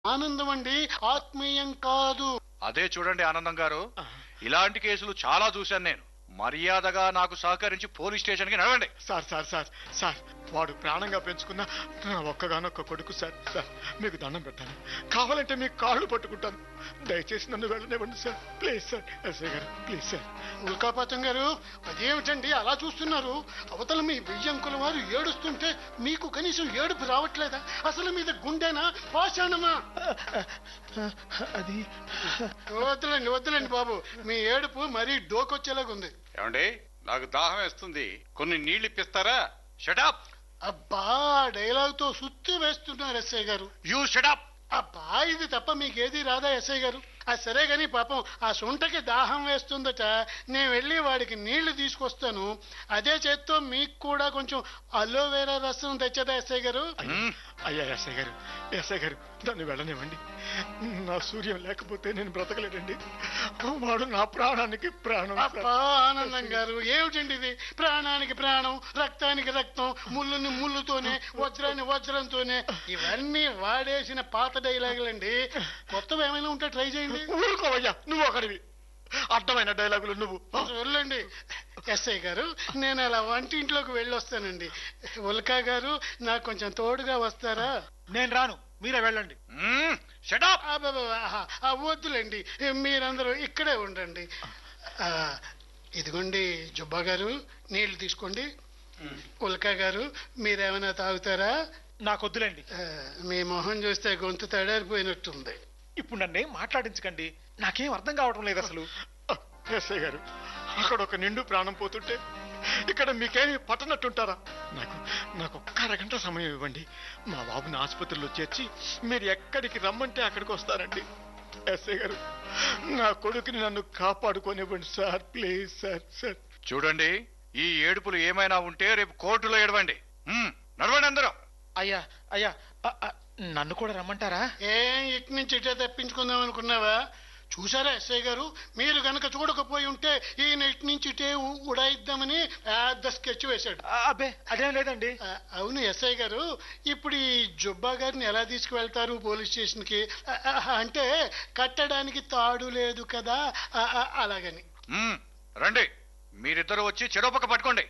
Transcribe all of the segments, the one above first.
ఆనందం అండి, ఆత్మీయం కాదు. అదే చూడండి ఆనందం గారు, ఇలాంటి కేసులు చాలా చూశాను నేను. మర్యాదగా నాకు సహకరించి పోలీస్ స్టేషన్ కి నడవండి. సార్ సార్ సార్ సార్ వాడు ప్రాణంగా పెంచుకున్న నా ఒక్కగానొక్క కొడుకు సార్. సార్ మీకు దండం పెట్టాను, కావాలంటే మీకు కాళ్ళు పట్టుకుంటాను, దయచేసి నన్ను వెళ్ళనివ్వండి సార్. ప్లీజ్ సార్, ఎస్ఐ గారు ప్లీజ్ సార్. ఉల్కాపాతం గారు, అదేమిటండి అలా చూస్తున్నారు? అవతల మీ బియ్యంకుల వారు ఏడుస్తుంటే మీకు కనీసం ఏడుపు రావట్లేదా? అసలు మీద గుండెనా పాషాణమా? అది వద్దులండి వద్దులండి బాబు, మీ ఏడుపు మరీ డోకొచ్చేలాగుంది. ఏమండి, నాకు దాహం వేస్తుంది, కొన్ని నీళ్లు ఇప్పిస్తారా? షటప్ అబ్బా, డైలాగ్ తో సుత్తి వేస్తున్నారు ఎస్ఐ గారు. You shut up. అబ్బా, ఇది తప్ప మీకేది రాదా ఎస్ఐ గారు? సరే గాని పాపం ఆ సొంటకి దాహం వేస్తుందట, నేను వెళ్ళి వాడికి నీళ్లు తీసుకొస్తాను. అదే చేత్తో మీకు కూడా కొంచెం అలోవేరా రసం తెచ్చదా ఎస్ఐ గారు? అయ్యా ఎస్ఐ గారు, ఎస్ఐ గారు నన్ను వెళ్ళనివ్వండి. నా సూర్యం లేకపోతే నేను బ్రతకలేదండి. వాడు నా ప్రాణానికి ప్రాణం. అబ్బా ఆనందం గారు, ఏమిటండి ఇది? ప్రాణానికి ప్రాణం, రక్తానికి రక్తం, ముళ్ళుని ముళ్ళుతోనే, వజ్రాన్ని వజ్రంతోనే. ఇవన్నీ వాడేసిన పాత డైలాగులండి. కొత్తవి ఏమైనా ఉంటే ట్రై చేయండి. ఊరుకోవయ్యా, నువ్వు ఒకడివి. అర్థమైన డైలాగులు నువ్వు. వెళ్ళండి ఎస్ఐ గారు, నేను అలా వంటింట్లోకి వెళ్ళొస్తానండి. ఉల్కా గారు, నాకు కొంచెం తోడుగా వస్తారా? నేను రాను, మీరే వెళ్ళండి. షటప్. వద్దులేండి, మీరందరూ ఇక్కడే ఉండండి. ఇదిగోండి జుబ్బా గారు, నీళ్లు తీసుకోండి. ఉల్కా గారు, మీరేమైనా తాగుతారా? నాకు వద్దులేండి. మీ మొహం చూస్తే గొంతు తడారిపోయినట్టుంది. ఇప్పుడు నన్నేం మాట్లాడించకండి, నాకేం అర్థం కావటం లేదు అసలు. ఎస్ఐ గారు, అక్కడ ఒక నిండు ప్రాణం పోతుంటే ఇక్కడ మీకేమి పట్టనట్టుంటారా? నాకు నాకు ఒక్క అరగంట సమయం ఇవ్వండి. మా బాబుని ఆసుపత్రిలో చేర్చి మీరు ఎక్కడికి రమ్మంటే అక్కడికి వస్తారండి. ఎస్ఐ గారు, నా కొడుకుని నన్ను కాపాడుకోనివ్వండి సార్, ప్లీజ్ సార్. సార్ చూడండి, ఈ ఏడుపులు ఏమైనా ఉంటే రేపు కోర్టులో ఏడవండి. నడవండి అందరూ. అయ్యా అయ్యా, నన్ను కూడా రమ్మంటారా? ఇటు నుంచి ఇటే తప్పించుకుందాం అనుకున్నావా? చూసారా ఎస్ఐ గారు, మీరు గనక చూడకపోయి ఉంటే ఈయన ఇటు నుంచి ఇటే ఉడాయిద్దామని పెద్ద స్కెచ్ వేశాడు. అబ్బే అదేం లేదండి. అవును ఎస్ఐ గారు, ఇప్పుడు ఈ జుబ్బా గారిని ఎలా తీసుకువెళ్తారు పోలీస్ స్టేషన్ కి? అంటే కట్టడానికి తాడు లేదు కదా, అలాగని. రండి, మీరిద్దరు వచ్చి చెరోపక్క పట్టుకోండి.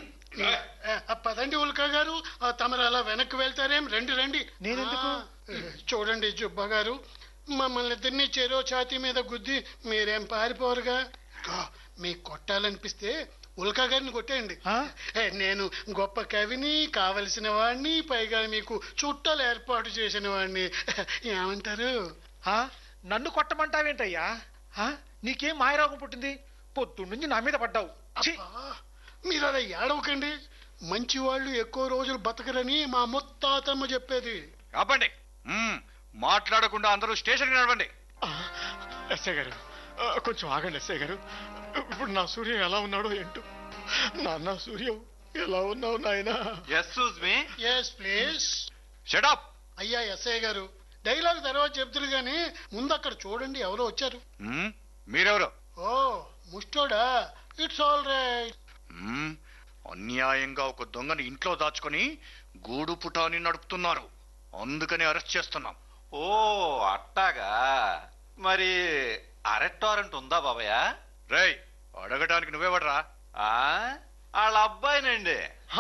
పదండి ఉల్కా గారు, తమరు అలా వెనక్కి వెళ్తారేం? రండి రండి. నేనెందుకు? చూడండి జుబ్బా గారు, మమ్మల్ని ఇద్దరిని చెరో ఛాతీ మీద గుద్ది మీరేం పారిపోరుగా. మీకు కొట్టాలనిపిస్తే ఉల్కా గారిని కొట్టేయండి. నేను గొప్ప కవిని, కావలసిన వాడిని, పైగా మీకు చుట్టాలు ఏర్పాటు చేసిన వాడిని. ఏమంటారు? నన్ను కొట్టమంటావేంటయ్యా? నీకేం మాయరోగం పుట్టింది? పొద్దున్నుంచి నా మీద పడ్డావు. మీరు అలా ఏడవకండి. మంచి వాళ్ళు ఎక్కువ రోజులు బతకరని మా ముత్తాతమ్మ చెప్పేది. ఆపండి, మాట్లాడకుండా అందరూ స్టేషన్కి నడవండి. ఎస్ఐ గారు, కొంచెం ఆగండి ఎస్ఐ గారు. ఇప్పుడు నా సూర్యం ఎలా ఉన్నాడో ఏంటో. నాన్న సూర్యం, ఎలా ఉన్నావు నాయనా? Yes please. షటప్. అయ్యా ఎస్ఐ గారు, డైలాగ్ తర్వాత చెప్తురు గాని ముందు అక్కడ చూడండి, ఎవరో వచ్చారు. మీరెవరు? ఓ ముష్టోడా, ఇట్స్ ఆల్ రైట్. అన్యాయంగా ఒక దొంగని ఇంట్లో దాచుకొని గూడు పుటాని నడుపుతున్నారు, అందుకని అరెస్ట్ చేస్తున్నాం. ఓ అట్టాగా, మరి అరెస్ట్ వారెంట్ ఉందా బాబయ్య? రేయ్, అడగడానికి నువ్వేవడరా? వాళ్ళ అబ్బాయినండి.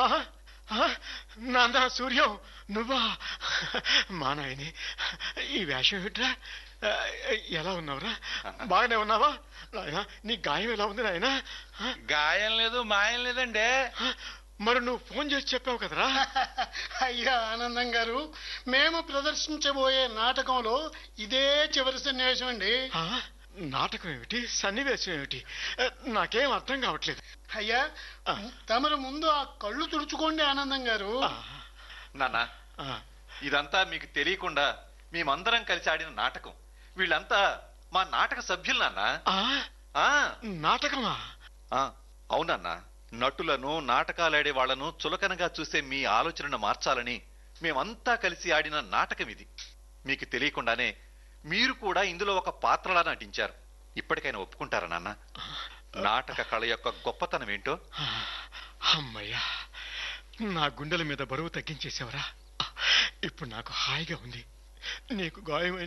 నాన్న సూర్యం, నువ్వా? మా నాయని, ఈ వేషం ఏమిట్రా? ఎలా ఉన్నావురా? బాగానే ఉన్నావా నాయనా? నీ గాయం ఎలా ఉంది నాయనా? గాయం లేదు, మాయం లేదండి. మరి నువ్వు ఫోన్ చేసి చెప్పావు కదరా? అయ్యా ఆనందం గారు, మేము ప్రదర్శించబోయే నాటకంలో ఇదే చివరి సన్నివేశం అండి. నాటకం ఏమిటి, సన్నివేశం ఏమిటి? నాకేం అర్థం కావట్లేదు. అయ్యా, తమరు ముందు ఆ కళ్ళు తుడుచుకోండి ఆనందం గారు. నాన్న, ఇదంతా మీకు తెలియకుండా మేమందరం కలిసి ఆడిన నాటకం. వీళ్ళంతా మా నాటక సభ్యులు నాన్న. నాటకమా? అవునన్నా, నటులను, నాటకాలాడే వాళ్లను చులకనగా చూసే మీ ఆలోచనను మార్చాలని మేమంతా కలిసి ఆడిన నాటకం ఇది. మీకు తెలియకుండానే మీరు కూడా ఇందులో ఒక పాత్రలా నటించారు. ఇప్పటికైనా ఒప్పుకుంటారా నాన్న? నాటక కళ యొక్క గొప్పతనం ఏంటో. అమ్మయ్యా, నా గుండెల మీద బరువు తగ్గించేసేవరా. ఇప్పుడు నాకు హాయిగా ఉంది. నీకు గాయమైన